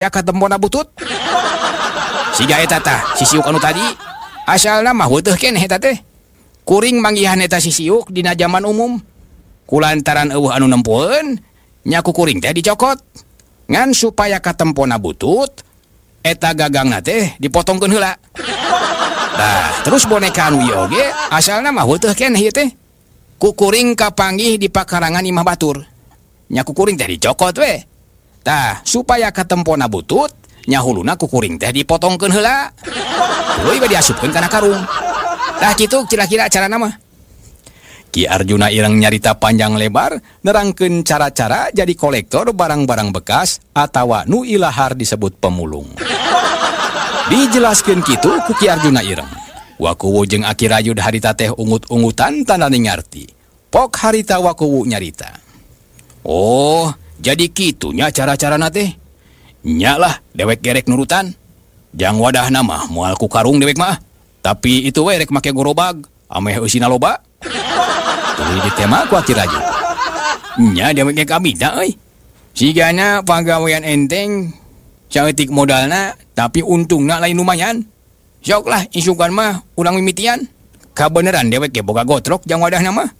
katempona butut siga eta tah sisiuk anu tadi asalna mah weuteung keneh eta teh kuring manggihan eta sisiuk dina zaman umum kulantaran eueuh anu nempueun nya ku kuring teh dicokot ngan supaya katempona butut eta gagangna teh dipotongkeun heula. Nah terus boneka anu ieu oge asalna mah weuteung keneh ieu teh ku kuring kapanggih di pakarangan imah batur nya ku kuring teh dicokot we. Tah supaya katempona butut nya huluna ku kuring teh dipotongkeun heula tuluy we diasupkeun kana karung. Tah kitu kira-kira carana mah. Ki Arjuna Ireng nyarita panjang lebar nerangkeun cara-cara jadi kolektor barang-barang bekas atawa nu ilahar disebut pemulung. Dijelaskeun kitu ku Ki Arjuna Ireng. Wakuwu jeung Aki Rayud harita teh ungut-ungutan tandana ngarti. Pok harita wakuwu nyarita. Oh, jadi kitunya cara-carana teh. Nya lah dewek gerek nurutan. Jang wadahna mah moal ku karung dewek mah. Tapi itu we rek make gorobag, ameh eusina loba. Tuluy ditema ku Aki Rayud. Nya dewek ge kabida euy. Sigana pagawean enteng, saeutik modalna, tapi untungna lain lumayan. Sok lah isukan mah urang mimitian. Kabeneran dewek ge boga gotrok jang wadahna mah.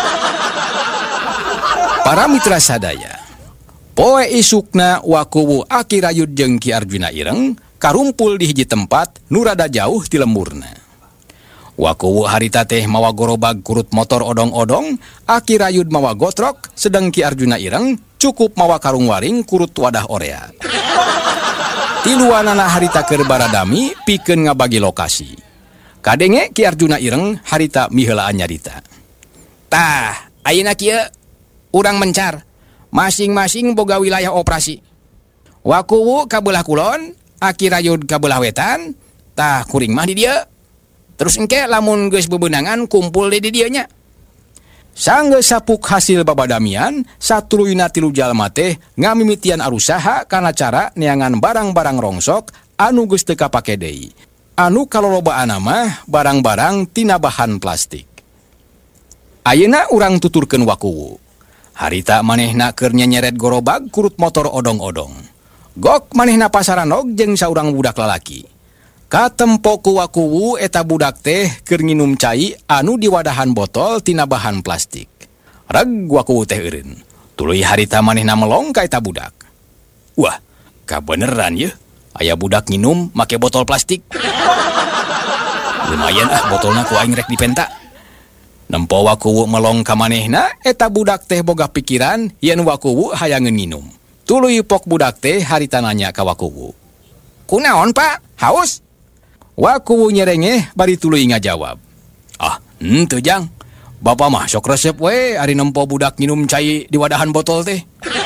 Para mitra sadaya, poe isukna wakuwu Aki Rayud jeung Ki Arjuna Ireng karumpul di hiji tempat nu rada jauh ti lemburna. Wakuwu harita teh mawa gorobag kurut motor odong-odong, Aki Rayud mawa gotrok, sedang Ki Arjuna Ireng cukup mawa karung waring kurut wadah orea. Tiluanana harita keur baradami pikeun ngabagi lokasi. Kadenge Ki Arjuna Ireng harita miheulaan nyarita. Tah, ayeuna kieu urang mencar, masing-masing boga wilayah operasi. Wakuwu ka beulah kulon, Aki Rayud ka beulah wetan, tah kuring mah di dieu. Terus engke lamun geus bebeunangan kumpul di dieu nya. Sanggeus sapuk hasil babadamian, satuluyna tilu jalma teh ngamimitian arusaha kana cara neangan barang-barang rongsok anu geus teu kapake deui. Anu kalolobaanna mah barang-barang tina bahan plastik. Ayeuna urang tuturkeun wakuwu. Harita manehna keur nyeret gorobag kurut motor odong-odong. Gok manehna pasaranog jeung saurang budak lalaki. Katempo ku wakuwu eta budak teh keur nginum cai anu diwadahan botol tina bahan plastik. Reg wakuwu teh eureun. Tuluy harita manehna melong ka eta budak. Wah, kabeneran ye, aya budak nginum make botol plastik. Lumayan botolna ku aing rek dipenta. Nempo wakuwu melong ka manehna, eta budak teh boga pikiran yen wakuwu hayangeun nginum. Tuluy pok budak teh harita nanya ka wakuwu. Kunaon pak? Haus? Wakuwu nyerengeh bari tuluy ngajawab. Ah, henteu jang. Bapa mah sok resep we ari nempo budak nginum cai di wadahan botol teh.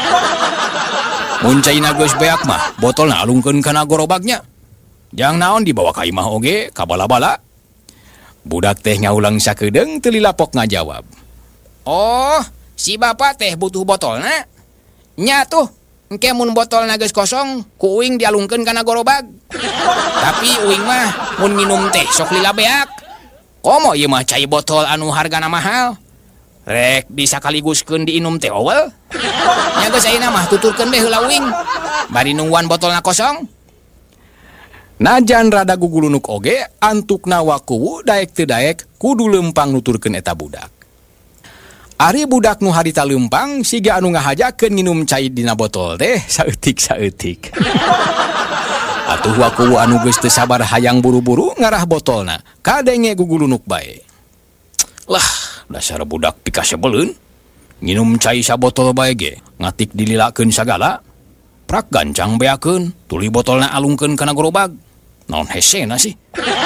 Mun caina geus beak mah, botolna alungkeun kana gorobagnya. Jang naon dibawa ka imah oge, ka bala-bala. Budak teh ngaulang sakedeung teu lilapok ngajawab. Oh, si bapak teh butuh botolna? Nya tuh, engke mun botolna geus kosong, ku uing dialungkeun kana gorobag. Tapi uing mah mun nginum teh sok lila beak. Komo ieu mah cai botol anu hargana mahal. Rek disakaliguskeun diinum teh eueuh. Nya geus ayeuna mah tuturkeun bae heula uing. Bari nungguan botolna kosong. Najan rada gugulunuk oge, antukna wakuwu daek teu daek kudu leumpang nuturkeun eta budak. Ari budak nu harita leumpang siga anu ngahajakeun nginum cai dina botol teh saeutik-saeutik. Atuh wakuwu anu geus teu sabar hayang buru-buru ngarah botolna, kadenge gugulunuk bae. Lah, dasar budak pika sebeleun. Nginum cai sabotol bae ge, ngatik dililakeun sagala. Prak gancang beakeun, tuluy botolna alungkeun kana gerobag. Naon hesena sih?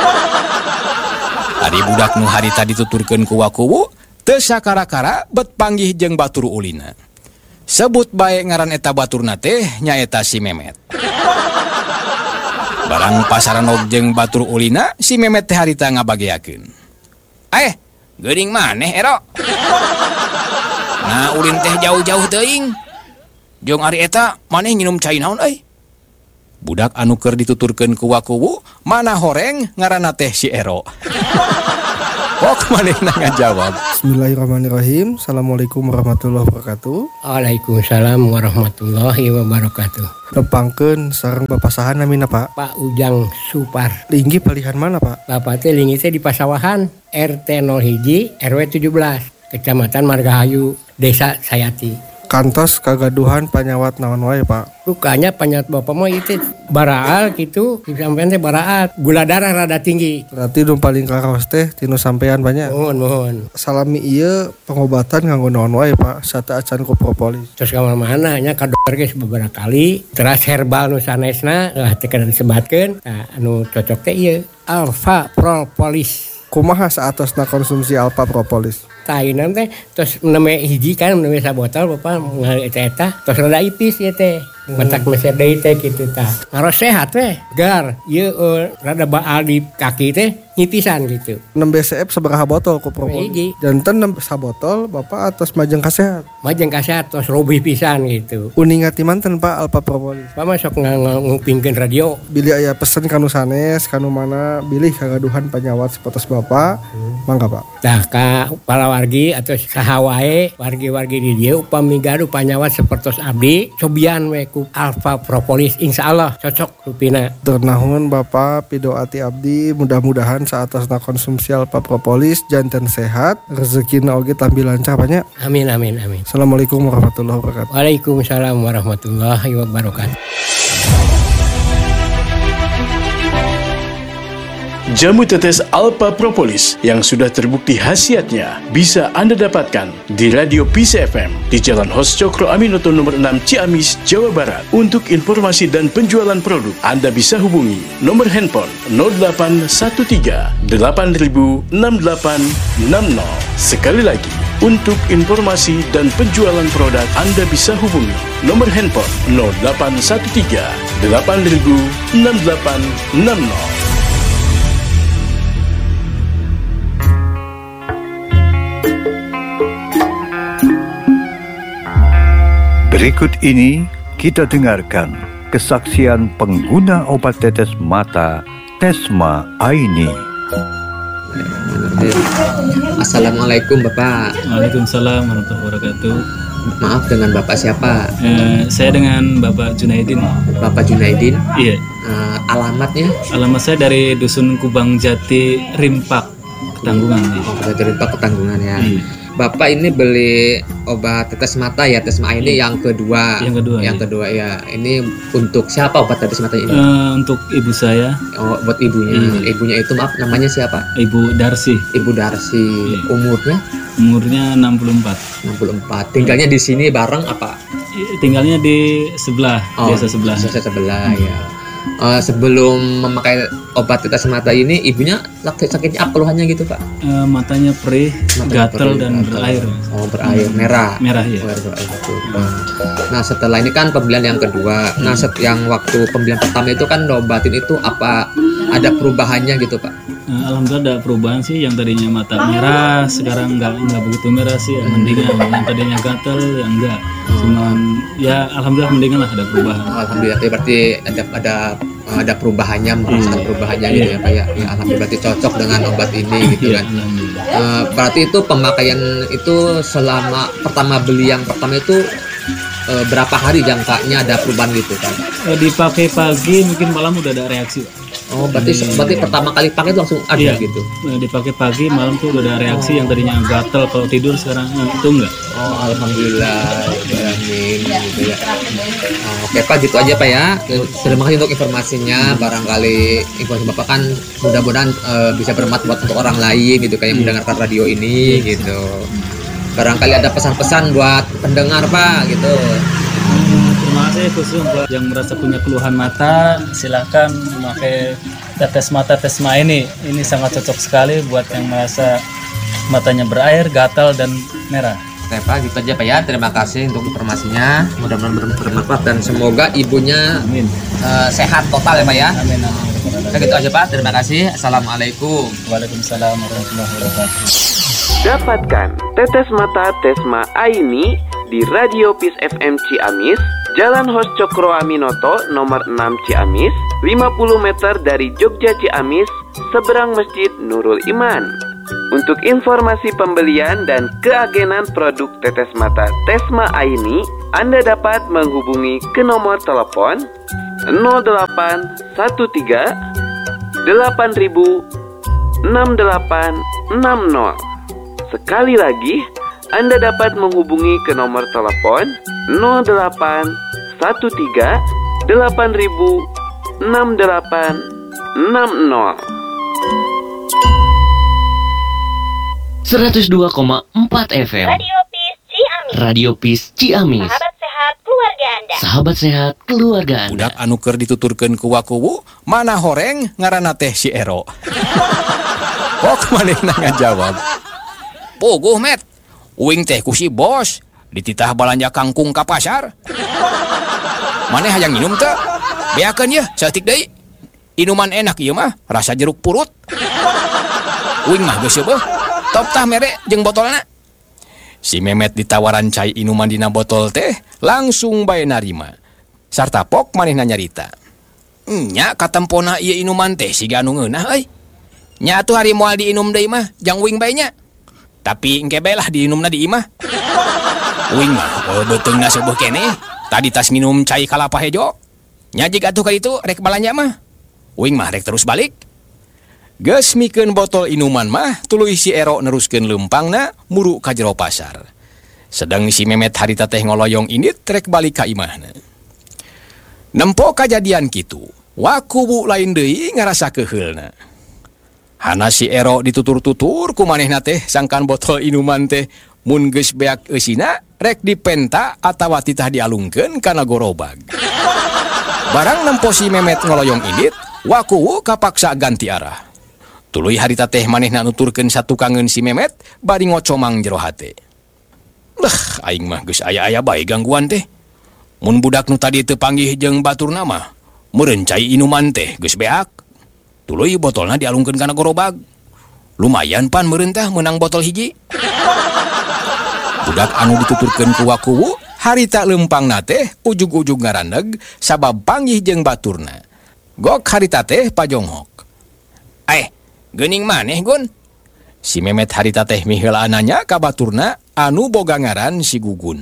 Ari budak nu harita dituturkeun ku wakuwu, teu sakara-kara bet panggih jeung batur ulina. Sebut bae ngaran eta baturna teh nyaeta si Memet. Barang pasaranog jeung batur ulina, si Memet teh harita ngabageakeun. Geuning maneh ero. Nah ulin teh jauh-jauh teuing. Jong ari eta maneh nginum cai naon euy? Budak anu keur dituturkeun ku wakuwu mana horeng ngaranna teh si Ero. Pok manehna ngajawab. Bismillahirrahmanirrahim. Assalamualaikum warahmatullahi wabarakatuh. Waalaikumsalam warahmatullahi wabarakatuh. Nepangkeun sareng Bapak saha namina Pak? Pak Ujang Supar. Linggi palihan mana Pak? Bapak teh lingi teh di Pasawahan, RT 01 RW 17, Kecamatan Margahayu, Desa Sayati. Kantos kagaduhan panyawat naon wae Pak? Rukanya panyawat bapak mah itu baraal gitu, sampean teh baraal, gula darah rada tinggi. Berarti nu paling karaos teh tinu sampean banyak. Mohon. Salami ieu pengobatan nganggo naon wae Pak? Sata acan ku propolis. Terus ka mana nya ka dokter geus beberapa kali, terus herbal nu sanesna teh kada disebatkeun. Nah, anu cocok teh ieu Alpha Propolis. Kumaha saatosna konsumsi Alpha Propolis? Tainan teh terus meneme hiji kan meneme sabotol bapak ngali eta terus rada ipis ya teh mentak meser deui teh kitu tah ngaros sehat teh gar ieu rada baal di kaki teh nyipisan gitu 6 BCF sabaraha botol ku propolis? Hiji. Janten 6 sabotol bapak atas majeng kasehat. majeng kasehat terus robih pisan gitu Uningat ti manten Pak Alpha Propolis. Pak masuk ngupingkeun radio Bilih aya pesen kanu sanes kanu mana bilih kagaduhan panyawat sapotos bapak mangga Pak. tah ka para wargi atau saha wae wargi-wargi di dieu upami gaduh panyawat sapertos abdi cobian we ku Alpha Propolis insyaallah cocok rupina. Ternahun Bapak pidoati abdi mudah-mudahan saatosna konsumsi Alpha Propolis janten sehat rezekina oge tampi lancar banyak. Amin. Assalamualaikum warahmatullahi wabarakatuh. Waalaikumsalam warahmatullahi wabarakatuh. Jamu tetes Alpha Propolis yang sudah terbukti khasiatnya bisa Anda dapatkan di Radio Peace FM di Jalan Hos Cokro Aminoto nomor 6 Ciamis, Jawa Barat. Untuk informasi dan penjualan produk, Anda bisa hubungi nomor handphone 0813 8000 6860. Sekali lagi, untuk informasi dan penjualan produk, Anda bisa hubungi nomor handphone 0813 8000 6860. Berikut ini kita dengarkan kesaksian pengguna obat tetes mata Tesma Aini. Assalamualaikum Bapak. Waalaikumsalam warahmatullahi wabarakatuh. Maaf, dengan Bapak siapa? Saya dengan Bapak Junaidin. Bapak Junaidin. Iya. Alamatnya? Alamat saya dari Dusun Kubang Jati, Rimpak, Ketanggungan. Dari Rimpak, Ketanggungan ya. Iya. Bapak ini beli obat tetes mata ya, Tesma ini yang kedua. Yang kedua ya. Ini untuk siapa obat tetes mata ini? Untuk ibu saya. Oh, buat ibunya. Ibunya itu maaf, namanya siapa? Ibu Darsi. Ibu Darsi. Iya. Umurnya 64. Tinggalnya di sini bareng apa? Tinggalnya di sebelah, desa sebelah. Desa sebelah ya. Sebelum memakai obat tetes mata ini, ibunya sakitnya apa keluhannya gitu Pak? Matanya perih, gatal dan berair. Oh, berair merah. Merah ya. Nah, setelah ini kan pembelian yang kedua. Nah, yang waktu pembelian pertama itu kan obatin itu apa ada perubahannya gitu Pak? Alhamdulillah ada perubahan sih, yang tadinya mata merah sekarang nggak begitu merah sih, mendingan. Yang tadinya gatal ya enggak, cuman ya alhamdulillah mendingan lah, ada perubahan. Alhamdulillah, berarti ada perubahannya, merasakan perubahannya gitu ya Pak ya. Ya alhamdulillah, berarti cocok dengan obat ini gitu kan. Berarti itu pemakaian itu selama pertama beli yang pertama itu berapa hari jangkanya ada perubahan gitu kan? Dipakai pagi mungkin malam udah ada reaksi. Oh, berarti pertama kali pakai itu langsung ada gitu. Dipakai pagi, malam tuh udah ada reaksi. Yang tadinya gatel kalau tidur sekarang itu enggak. Oh, alhamdulillah. Amin gitu ya. Oke Pak, gitu aja Pak ya. Terima kasih untuk informasinya. Barangkali informasi Bapak kan mudah-mudahan bisa bermanfaat untuk orang lain gitu kayak mendengarkan radio ini gitu. Barangkali ada pesan-pesan buat pendengar Pak gitu. Terima kasih khusus buat yang merasa punya keluhan mata, silakan memakai tetes mata Tesma ini. Ini sangat cocok sekali buat yang merasa matanya berair, gatal dan merah. Oke Pak, gitu aja Pak ya. Terima kasih untuk informasinya. Mudah-mudahan bermanfaat dan semoga ibunya sehat total ya Pak ya. Amin. Oke, gitu aja Pak. Terima kasih. Assalamualaikum. Waalaikumsalam warahmatullahi wabarakatuh. Dapatkan tetes mata Tesma Aini di Radio Peace FM Ciamis, Jalan Hos Cokro Aminoto nomor 6 Ciamis, 50 meter dari Jogja Ciamis, seberang Masjid Nurul Iman. Untuk informasi pembelian dan keagenan produk tetes mata Tesma Aini, Anda dapat menghubungi ke nomor telepon 0813 8000 6860. Sekali lagi, Anda dapat menghubungi ke nomor telepon 0813 8000 6860. 102,4 FM Radio Peace Ciamis. Radio Peace Ciamis. Sahabat sehat keluarga Anda. Sahabat sehat keluarga Anda. Budak anu keur dituturkeun ku wakuwu, mana horeng ngaranna teh si Ero. Kok manehna ngajawab? Puguh met, uing teh ku si bos, dititah balanja kangkung ka pasar. Maneh hayang minum teu? Beakeun ye, saeutik deui. Inuman enak ieu mah, rasa jeruk purut. Uing mah geus beul. Top tah mere jeung botolna. Si Memet ditawaran cai inuman dina botol teh langsung bae narima. Sarta pok manehna nyarita. Nya katempona ieu inuman teh siga anu ngeunah euy. Nya atuh hari moal diinum deui mah jang uing bae nya. Tapi engke bae lah diinumna di imah. Uing mah beuteungna seueuh keneh. Tadi tas minum cai kalapa hejo. Nya jig atuh ka ditu rek balanja mah. Uing mah rek terus balik. Geus mikeun botol inuman mah tuluy si Ero neruskeun leumpangna muru ka jero pasar. Sedang si Memet harita teh ngoloyong indit rek balik ka imahna. Nempo kajadian kitu, wakuwu lain deui ngarasa keheulna. Hana si Ero ditutur-tutur ku manehna teh sangkan botol inuman teh mun geus beak eusina rek dipenta atawa titah dialungkeun kana gorobag. Barang nempo si Memet ngoloyong indit, wakuwu kapaksa ganti arah. Tuluy harita teh manehna nuturkeun satukangeun si Memet bari ngocomang jero hate. Aing mah geus aya-aya bae gangguan teh. Mun budak nu tadi teu panggih jeung baturna mah meureun cai inuman teh geus beak. Tuluy botolna dialungkeun kana gorobag. Lumayan pan meureun tah meunang botol hiji. Budak anu dituturkeun ku wakuwu harita leumpangna teh ujug-ujug ngarandeg sabab panggih jeung baturna. Gok harita teh pajonghok. Geuning maneh Gun? Si Memet harita teh miheula nanya ka baturna anu boga ngaran si Gugun.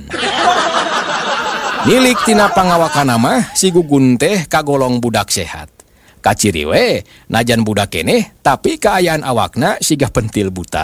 Nilik tina pangawakanna mah si Gugun teh kagolong budak sehat. Kaciri we najan budak keneh tapi kaayaan awakna siga pentil buta.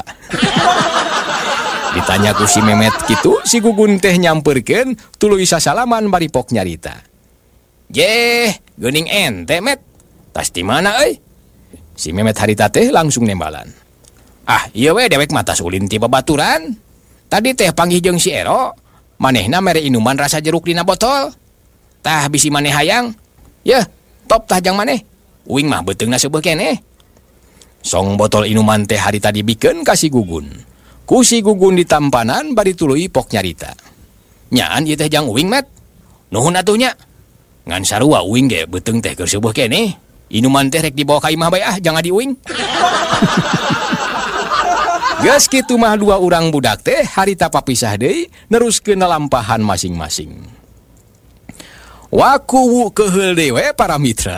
Ditanya ku si Memet kitu, si Gugun teh nyamperkeun tuluy sasalaman bari pok nyarita. Jeh, geuning ente Met. Tas di mana euy? Si Memet harita teh langsung nembalan. Ieu we dewek mata ulin ti babaturan. Tadi teh panggih jeung si Ero, manehna mere inuman rasa jeruk dina botol. Tah bisi maneh hayang? Yeuh, top tah jang maneh. Uing mah beuteungna seueuh keneh. Song botol inuman teh harita dibikeun ka si Gugun. Ku si Gugun ditampanan bari tuluy pok nyarita. Nyaan ieu teh jang uing Met. Nuhun atuh nya. Ngan sarua uing ge beuteung teh keur seueuh keneh. Inuman teh rek dibawa ka imah bae jangan di uing. Geus kitu mah dua urang budak teh harita papisah deui neruskeun lalampahan masing-masing. Wakuwu keheul deui we para mitra.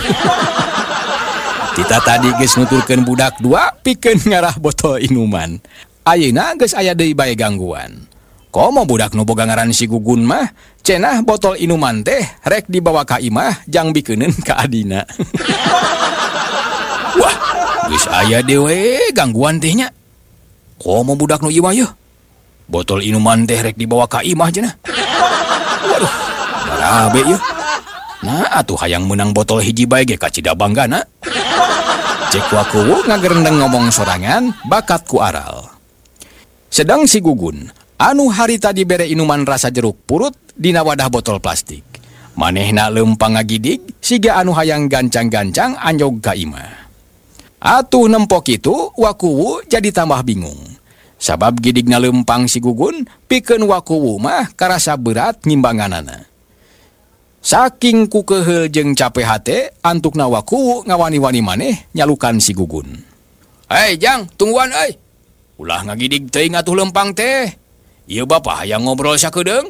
Kita tadi geus nuturkeun budak dua pikeun ngarah botol inuman. Ayeuna geus aya deui bae gangguan. Komo budak nu boga ngaran si Gugun mah cenah botol inuman teh rek dibawa ka imah jang bikeuneun ka adina. Wah, geus aya dewe gangguan teh nya. Komo budak nu ieu mah yeuh? Botol inuman teh rek dibawa ka imah cenah. Waduh, barabe yeuh. Nah, atuh hayang meunang botol hiji bae ge ka cida banggana. Cek wakuwu ngagerendeng ngomong sorangan bakat ku aral. Sedang si Gugun anu harita dibere inuman rasa jeruk purut dina wadah botol plastik. Manehna leumpang ngagidig siga anu hayang gancang-gancang anjog ka imah. Atuh nempo kitu wakuwu jadi tambah bingung. Sabab gidigna leumpang si Gugun pikeun wakuwu mah karasa berat ngimbanganana. Saking ku keheul jeung capek hate antukna wakuwu ngawani-wani maneh nyalukan si Gugun. Hei Jang, tungguan euy. Ulah ngagidig teuing atuh leumpang teh. Ieu bapak hayang ngobrol sakedeung.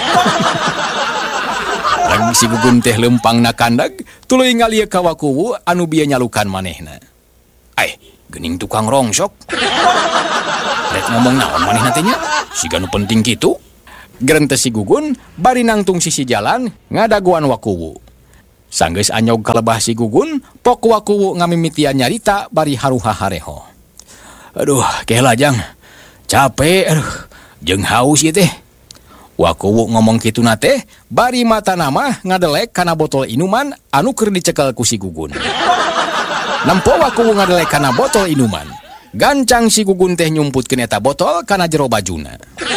Rang si Gugun teh leumpangna kandag tuluy ngalieu ka wakuwu anu bieu nyalukan manehna. gening tukang rongsok. Rek ngomong naon maneh nantinya, siga nu penting kitu. Gerentes si Gugun bari nangtung sisi jalan ngadaguan Wakuwu. Sanggeus anyog kalebah si Gugun, pok Wakuwu ngamimitian nyarita bari haruha hareho. Aduh, kela jang. Capek, jeung haus ieu teh. Wakuwu ngomong kitu nate, bari mata nama ngadelek kana botol inuman anu keur dicekel ku si Gugun. Nampo Wakuwu ngadelek kana botol inuman. Gancang si Gugun teh nyumputkeun eta botol kana jero bajuna.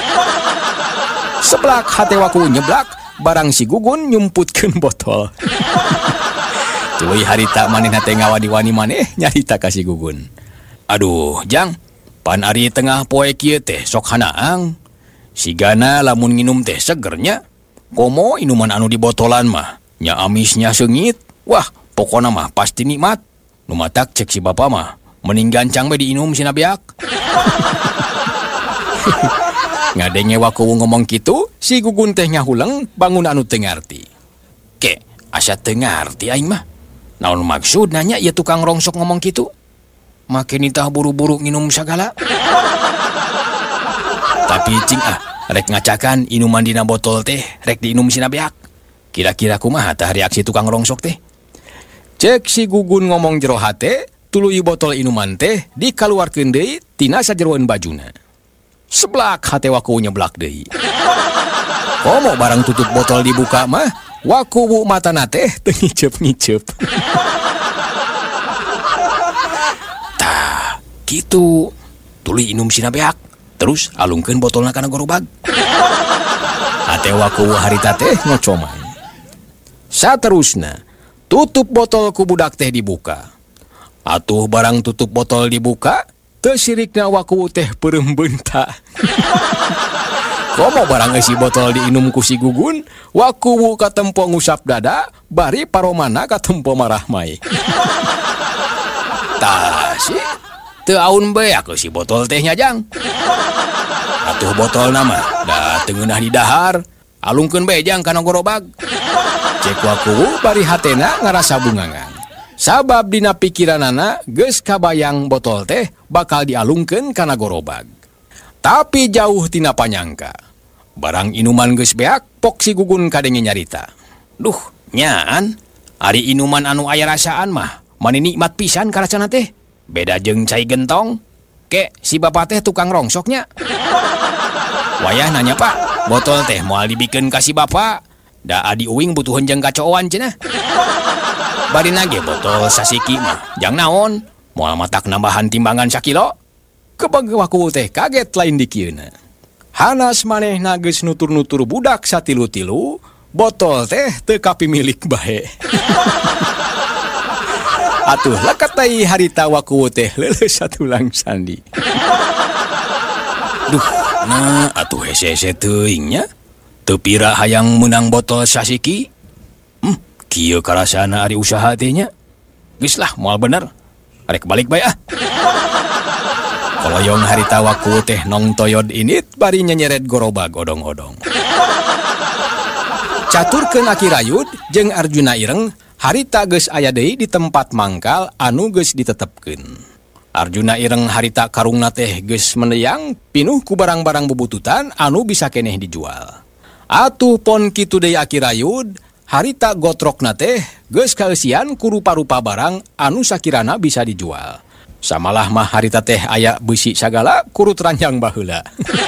Seblak hate Wakuwu nyeblak, barang si Gugun nyumputkeun botol. Tuluy harita manehna teh ngawadi-wani maneh nyarita ka si Gugun. Aduh, jang, pan ari tengah poe kieu teh sok hanaang. Sigana lamun nginum teh segernya. Komo inuman anu di botolan mah nya amisnya seungit. Wah, pokona mah pasti nikmat. Nu matak cek si bapa mah mending gancang bae diinum si nabiak. Ngadenge Wakuwu ngomong kitu, si Gugun teh nyahuleng bangun anu teu ngarti. Ke, asa teu ngarti aing mah. Naon maksud nanya ieu tukang rongsok ngomong kitu? Make nitah buru-buru nginum sagala. Tapi cing rek ngacakan inuman dina botol teh rek diinum si nabiak. Kira-kira kumaha tah reaksi tukang rongsok teh? Cek si Gugun ngomong jero hate, tuluy botol inuman teh dikaluarkeun deui tina sajeroan bajuna. Seblak hate Wakuwu nyeblak deui. Komo barang tutup botol dibuka mah, Wakuwu matana teh teu ngiceup-ngiceup. Tah, kitu. Tuluy inum si nabeak. Terus alungkeun botolna kana gorobag. Hate Wakuwu harita teh ngocoman. Saterusna, tutup botol ku budak teh dibuka. Atuh barang tutup botol dibuka, teu sirikna Wakuwu teh peureum beunta. Komo barang isi botol diinum ku si Gugun, Wakuwu katempo ngusap dada, bari paromana katempo marah mai. Tah sih, teu aun beak si botol tehnya jang. Atuh botol nama, da teu ngeunah di dahar, alungkeun bae jang kana gorobag. Cek Wakuwu bari hatena ngarasa bungangan. Sabab dina pikiranana geus kabayang botol teh bakal dialungkeun kana gorobag. Tapi jauh tina panyangka. Barang inuman geus beak, pok si Gugun kadenge nyarita. Duh, nyaan, ari inuman anu aya rasaan mah, mani nikmat pisan karasana teh. Beda jeung cai gentong. Ke, si bapak teh tukang rongsoknya. Wayah nanya pak, botol teh moal dibikeun ka si bapak. Da adi uing butuhan jeung kacoan cenah. Bari nage botol sasiki mah, jang naon, moal matak nambahan timbangan sakilo. Kebag Wakuwu teh kaget lain dikieuna. Hanas manehna geus nutur-nutur budak satilu-tilu, botol teh teu kapimilik bae. Atuh leket teh harita Wakuwu teh leuleus satulang sandi. Duh, nah atuh hese-hese teuing nya. Teu pira hayang menang botol sasiki. Kieu karasana ari usaha teh nya. Geus lah moal bener. Arek balik bae ah. Koloyong harita Wakuwu teh nong toyod init bari nyeret gorobag odong-odong. Caturkeun Aki Rayud jeung Arjuna Ireng harita geus aya deui di tempat mangkal anu geus ditetepkeun. Arjuna Ireng harita karungna teh geus meneyang pinuh ku barang-barang bubututan anu bisa keneh dijual. Atuh pon kitu deui Aki Rayud, harita gotrokna teh geus kaeusian ku rupa-rupa barang anu sakirana bisa dijual. Samalah mah harita teh aya beusi sagala kurut ranjang baheula.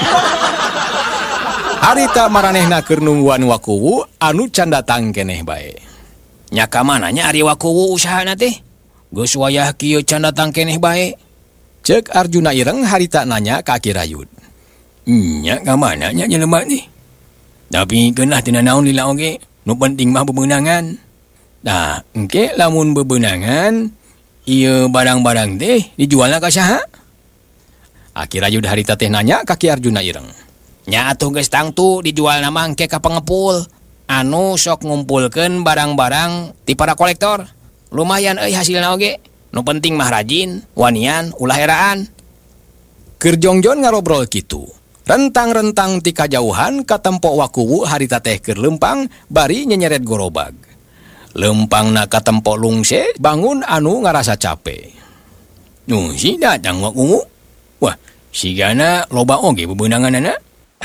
Harita maranehna keur nungguan Wakuwu anu can datang keneh bae. Nya ka mananya ari Wakuwu usahana teh? Geus wayah kieu can datang keneh bae. Ceuk Arjuna Ireng harita nanya ka Aki Rayud. Nya ka mananya jelema nih? Tapi keunah tina naon lila oge, nu penting mah bebeunangan. Nah, engke lamun bebeunangan, ieu barang-barang teh dijualna ka saha? Aki Rayud harita teh nanya ka Ki Arjuna Ireng. Nya atuh geus tangtu dijualna mah engke ka pengepul. Anu sok ngumpulkeun barang-barang ti para kolektor. Lumayan euy hasilna oge. Nu penting mah rajin, wanian, ulah eraan. Keur jongjon ngarobrol kitu. Rentang-rentang ti kajauhan katempo Wakuwu harita teh keur leumpang bari nyeret gorobag. Leumpangna katempo lungse bangun anu ngarasa capek. Si datang wak kungu. Wah, si gana loba oge bebenangan anak.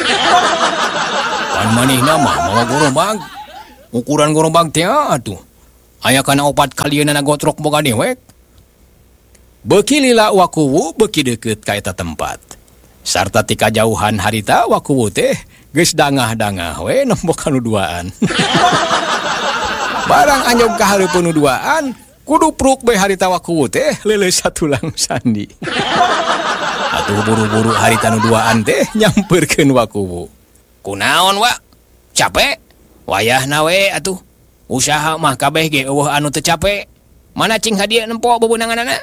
Pan maneh nama mawa gorobag. Ukuran gorobag teh atuh. Aya kana opat kalian anak gotrok boga dewek. Beki lila wakuwu beki deket ka eta tempat. Sarta tika jauhan harita wakuwu teh geus dangah-dangah we nembok kanu duaan. Barang anjog ka hareupeun duaan, kudu pruk bae harita wakuwu teh leuleus satulang sandi. Atuh buru-buru harita nu duaan teh nyamperkeun wakuwu. Kunaon wa? Capek? Wayahna we atuh. Usaha mah kabeh ge eueuh anu teu capek. Mana cing hadiah nempo bebeunanganna?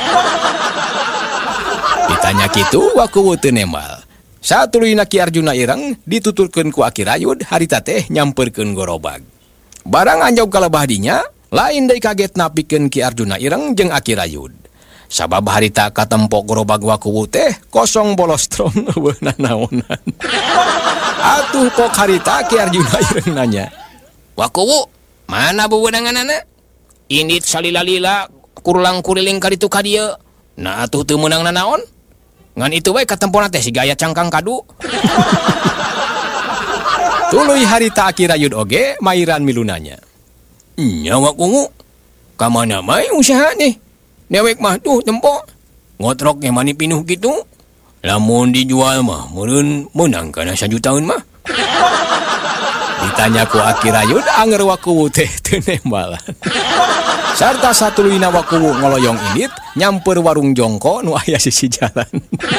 Ditanya kitu wakuwu teu nembal. Satuluyna Ki Arjuna ireng dituturkeun ku Aki Rayud harita teh nyamperkeun gorobag. Barang anjog kalebah dinya, lain deui kaget napikeun Ki Arjuna ireng jeung Aki Rayud. Sabab harita katempok gorobag wakuwu teh kosong bolostrom eueuh nanaonan. Atuh pok harita Ki Arjuna ireng nanya, "Wakuwu, mana bebeunanganna? Indit salila-lila kurulang kuriling ka ditu ka dieu. Nah atuh teu meunang nanaon? Ngan itu we katempona teh si gaya cangkang kadu." Tuluy harita Aki Rayud oge mairan milu nanya, "Nya wakungu, ka mana bae usaha nih? Dewek mah tuh tempo. Ngotrok ge mani pinuh kitu. Lamun dijual mah meureun meunang kana 1 jutaan mah." Ditanya ku Aki Rayud anger wakuwu teh teu nembalan. Sarta satuluyna wakuwu ngoloyong indit nyamper warung jongko nu aya sisi jalan.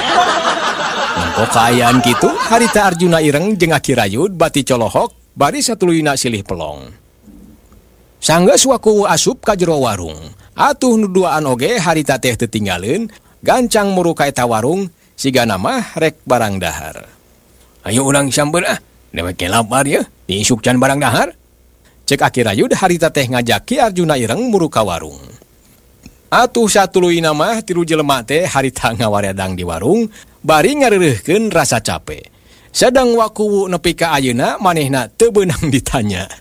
Mangko kaayaan kitu harita Arjuna ireng jeung Aki Rayud bati colohok bari satuluyna silih pelong. Sanggeus wakuwu asup ka jero warung. Atuh nu duaan oge harita teh teu tinggaleun gancang muru ka eta warung sigana mah rek barang dahar. "Ayo urang samber ah, dewek lapar ya, diisuk can barang dahar." Cek Aki Rayud harita teh ngajak Ki Arjuna ireng muru ka warung. Atuh satuluyna mah tilu jelema teh harita ngawaredang di warung bari ngareureuhkeun rasa capek. Sedang wakuwu nepi ka ayeuna manehna teu beunang ditanya.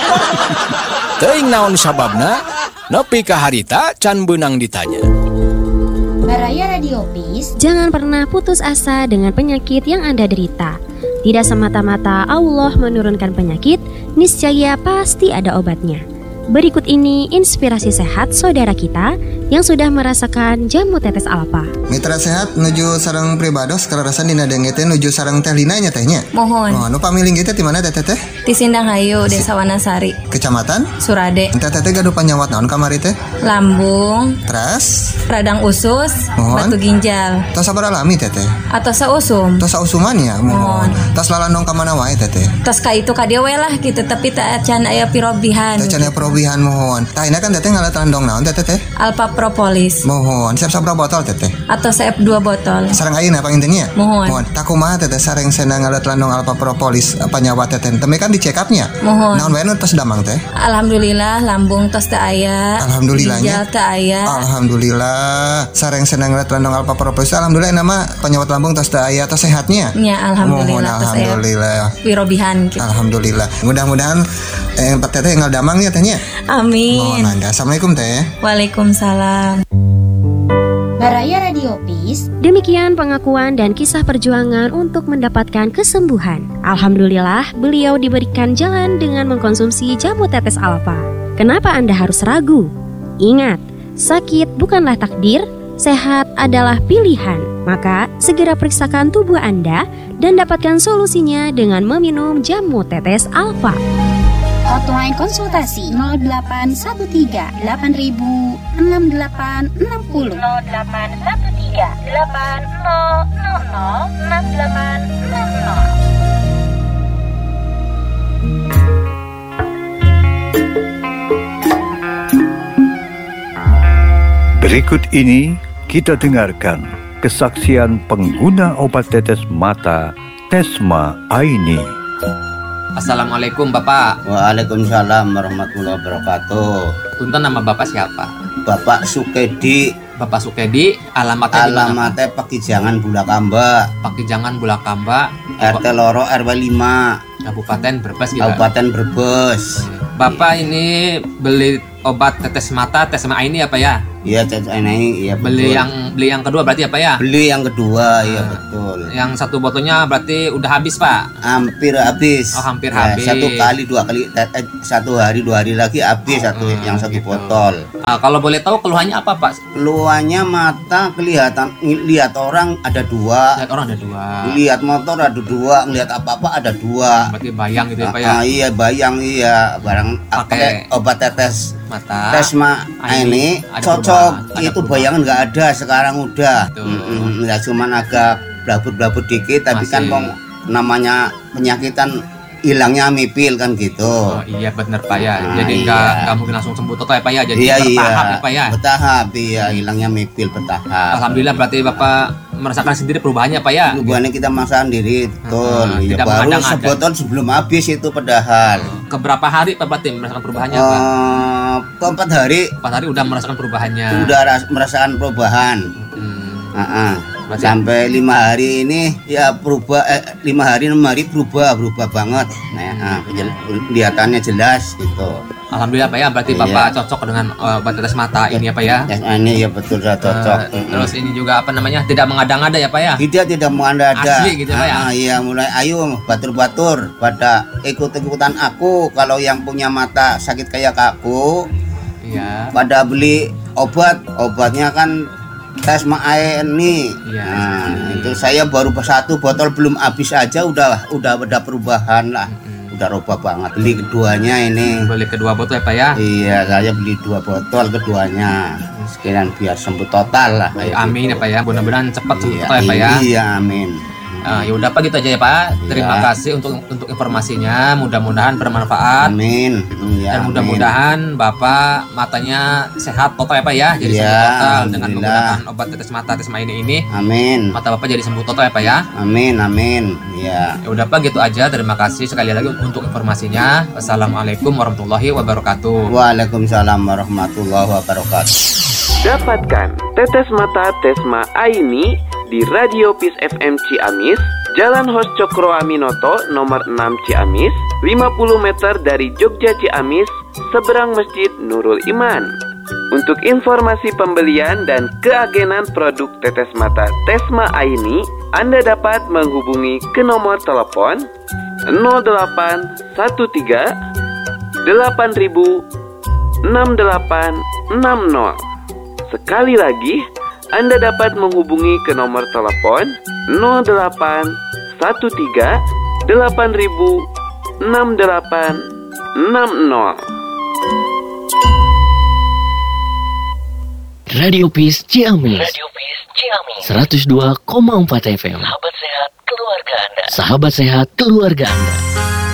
Teuing naon sababna nepi ka harita can beunang ditanya. Baraya Radio Peace, jangan pernah putus asa dengan penyakit yang Anda derita. Tidak semata-mata Allah menurunkan penyakit, niscaya pasti ada obatnya. Berikut ini inspirasi sehat saudara kita yang sudah merasakan jamu tetes alpa. Mitra sehat nuju sareng pribados kararasan dina dengete nuju sareng teh Lina nya tehnya. Mohon. Oh, nu pamiling kita di mana teh teh? Di Sindang Hayu, Desa Wanasari. Kecamatan? Surade. Teh teh gaduh panyawat naon kamari teh? Lambung. Teras? Radang usus. Mohon. Batu ginjal. Tos sabar alami teh teh? Atau sausum. Tos sausuman ya? Mohon. Tos lalandong ka mana wae teh teh? Tos ka itu ka dieu we lah gitu, tapi teu can aya pirobihan. Teu can aya pirobihan mohon. Tah ini kan teh ngalat landong naon teh teh? Alpha Propolis. Mohon. Siap sabra botol teh teh? Atau siap 2 botol. Sareng ayeuna pangintennya? Mohon. Mohon. Tak kumaha teh sareng sena ngalat landong Alpha Propolis panyawat teh teh. Teme kan di check up-nya? Mohon. Naon wae nu tos damang teh? Alhamdulillah lambung tos teu aya. Alhamdulillahnya. Ginjal teu aya. Alhamdulillah. Sareng senang ngalat landong Alpha Propolis. Alhamdulillah nama penyawat lambung tos teu aya tos sehatnya. Ya alhamdulillah. Mohon alhamdulillah. Pirobihan gitu. Alhamdulillah. Mudah-mudahan teteh tinggal damang ya tehnya. Amin. Mohon mangga. Assalamualaikum teh. Waalaikumsalam. Baraya Radio Peace. Demikian pengakuan dan kisah perjuangan untuk mendapatkan kesembuhan. Alhamdulillah, beliau diberikan jalan dengan mengkonsumsi jamu tetes alfa. Kenapa Anda harus ragu? Ingat, sakit bukanlah takdir, sehat adalah pilihan. Maka, segera periksakan tubuh Anda dan dapatkan solusinya dengan meminum jamu tetes alfa. Hotline konsultasi 0813 8000 6860 0813 8000 6860. Berikut ini kita dengarkan kesaksian pengguna obat tetes mata Tesma Aini. Assalamualaikum Bapak. Waalaikumsalam warahmatullahi wabarakatuh. Punten, nama Bapak siapa? Bapak Sukedi. Bapak Sukedi, alamatnya di mana? Alamatnya Pakijangan Bulakamba. Pakijangan Bulakamba, RT Loro RW 5. Kabupaten Brebes gitu. Kabupaten Brebes. Bapak ini beli obat tetes mata Tesma Aini apa ya? Iya, tetes ini iya Beli betul. yang kedua berarti ya Pak ya? Beli yang kedua, iya betul. Yang satu botolnya berarti udah habis Pak? Hampir habis. Oh, hampir Ya, habis. 1 kali 2 kali 1 hari 2 hari lagi habis yang satu botol. Kalau boleh tahu keluhannya apa Pak? Keluhannya mata kelihatan, lihat orang ada 2. Lihat orang ada 2. Lihat motor ada 2, ngelihat apa-apa ada 2. Berarti bayang gitu ya Pak ya? Iya bayang iya, barang pakai obat tetes mata. Tesma ini cocok. Itu bayangan nggak ada sekarang udah. Ya cuman agak blabut-blabut dikit, tapi kan namanya penyakitan hilangnya mipil kan gitu. Oh iya bener Pak ya. Jadi nggak mungkin langsung sembuh total ya Pak ya. Jadi bertahap ya Pak ya. Bertahap iya, hilangnya mipil bertahap. Alhamdulillah berarti Bapak merasakan sendiri perubahannya Pak ya. Perubahannya kita merasakan sendiri betul. Ya, tidak baru sebotol sebelum habis itu padahal. Keberapa hari Pak berarti merasakan perubahannya Pak? Ke 4 hari. 4 hari udah merasakan perubahannya. Udah merasakan perubahan. Sampai 5 hari ini ya berubah 5 hari 6 hari berubah banget. Nah, kelihatannya jelas gitu. Alhamdulillah Pak ya, berarti Bapak cocok dengan obat tetes mata ini ya Pak ya. Ini ya betul sudah cocok. Terus ini juga apa namanya? Tidak mengada-ngada ya Pak ya? Tidak mengada-ngada. Asli gitu Pak ya. Iya, mulai ayo batur-batur pada ikut-ikutan aku. Kalau yang punya mata sakit kayak aku, iya. Pada beli obatnya kan Tesma ini. Nah, itu saya baru 1 botol belum habis aja udah ada perubahan lah. Udah robah banget. Beli keduanya ini. Beli kedua botol ya Pak ya? Iya, saya beli 2 botol keduanya. Sekalian biar sembuh total lah. Amin ya Pak ya. Mudah-mudahan cepat sembuh total ya Pak ya. Iya, amin. Ya udah Pak gitu aja ya Pak. Terima kasih untuk informasinya. Mudah-mudahan bermanfaat. Amin. Dan mudah-mudahan Bapak matanya sehat total ya Pak ya. Jadi sembuh total dengan menggunakan obat tetes mata Tesma ini. Amin. Mata Bapak jadi sembuh total ya Pak ya. Amin. Ya. Ya udah Pak gitu aja. Terima kasih sekali lagi untuk informasinya. Wassalamualaikum warahmatullahi wabarakatuh. Waalaikumsalam warahmatullahi wabarakatuh. Dapatkan tetes mata Tesma Aini di Radio Peace FM Ciamis, Jalan Hos Cokro Aminoto nomor 6 Ciamis, 50 meter dari Jogja Ciamis, seberang Masjid Nurul Iman. Untuk informasi pembelian dan keagenan produk tetes mata Tesma Aini, Anda dapat menghubungi ke nomor telepon 0813 8000 6860. Sekali lagi, Anda dapat menghubungi ke nomor telepon 0813 8000 6860. Radio Peace Ciamis. 102,4 FM. Sahabat sehat keluarga Anda.